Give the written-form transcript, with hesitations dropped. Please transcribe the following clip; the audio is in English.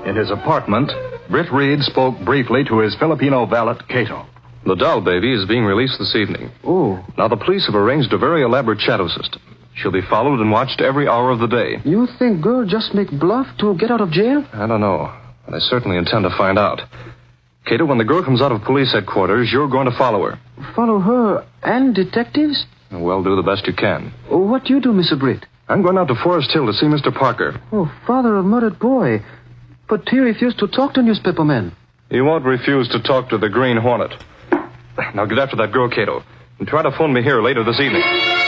In his apartment, Britt Reed spoke briefly to his Filipino valet, Cato. The doll baby is being released this evening. Oh. Now, the police have arranged a very elaborate shadow system. She'll be followed and watched every hour of the day. You think girl just make bluff to get out of jail? I don't know, but I certainly intend to find out. Cato, when the girl comes out of police headquarters, you're going to follow her. Follow her and detectives? Well, do the best you can. What do you do, Mr. Britt? I'm going out to Forest Hill to see Mr. Parker. Oh, father of murdered boy. But he refused to talk to newspaper men. He won't refuse to talk to the Green Hornet. Now get after that girl, Cato, and try to phone me here later this evening.